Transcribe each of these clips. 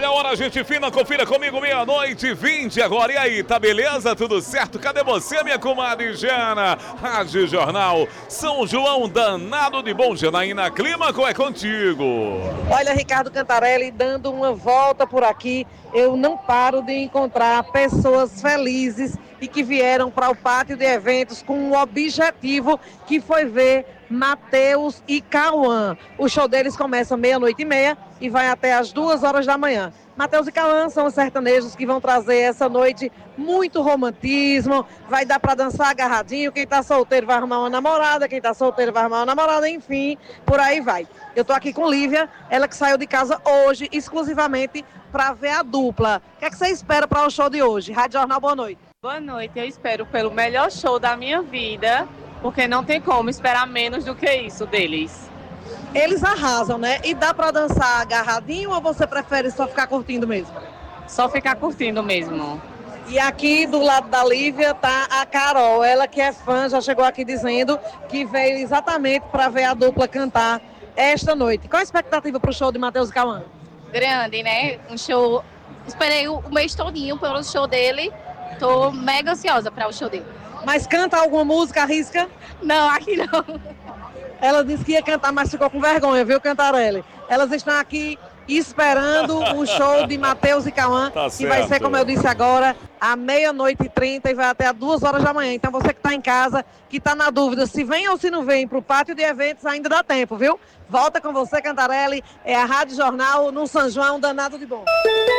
Olha a hora, gente fina, confira comigo, 00:20 agora. E aí, tá beleza? Tudo certo? Cadê você, minha comadre Jana? Rádio Jornal São João, danado de bom. Janaína Clímaco, é contigo. Olha, Ricardo Cantarelli, dando uma volta por aqui, eu não paro de encontrar pessoas felizes e que vieram para o pátio de eventos com um objetivo que foi ver Matheus e Cauã. O show deles começa 00:30 e vai até as 2h da manhã. Matheus e Cauã são os sertanejos que vão trazer essa noite muito romantismo, vai dar para dançar agarradinho, quem tá solteiro vai arrumar uma namorada, quem tá solteiro vai arrumar uma namorada, enfim, por aí vai. Eu tô aqui com Lívia, ela que saiu de casa hoje exclusivamente para ver a dupla. O que é que você espera para o show de hoje? Rádio Jornal, boa noite. Boa noite, eu espero pelo melhor show da minha vida, porque não tem como esperar menos do que isso deles. Eles arrasam, né? E dá pra dançar agarradinho ou você prefere só ficar curtindo mesmo? Só ficar curtindo mesmo. E aqui do lado da Lívia tá a Carol, ela que é fã, já chegou aqui dizendo que veio exatamente para ver a dupla cantar esta noite. Qual a expectativa pro show de Matheus e Cauã? Grande, né? Um show. Esperei o mês todinho pelo show dele. Tô mega ansiosa para o show dele. Mas canta alguma música, arrisca? Não, aqui não. Ela disse que ia cantar, mas ficou com vergonha, viu, Cantarelli? Elas estão aqui esperando o show de Matheus e Cauã, Tá que vai ser, como eu disse agora, à 00:30 e vai até às 2h da manhã. Então você que está em casa, que está na dúvida se vem ou se não vem para o pátio de eventos, ainda dá tempo, viu? Volta com você, Cantarelli, é a Rádio Jornal no São João, danado de bom.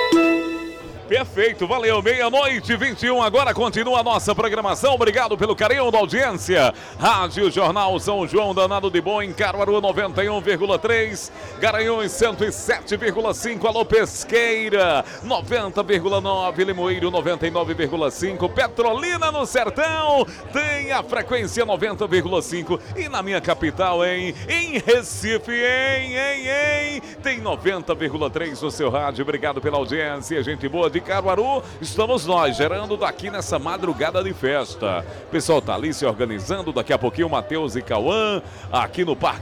Perfeito, valeu, 00:21, agora continua a nossa programação, obrigado pelo carinho da audiência. Rádio Jornal São João, danado de bom, em Caruaru 91,3, Garanhuns 107,5, alô Pesqueira 90,9, Limoeiro 99,5, Petrolina no Sertão tem a frequência 90,5 e na minha capital, em Recife, tem 90,3 no seu rádio. Obrigado pela audiência, gente boa de Caruaru, estamos nós gerando daqui nessa madrugada de festa. O pessoal tá ali se organizando, daqui a pouquinho Matheus e Cauã aqui no Parque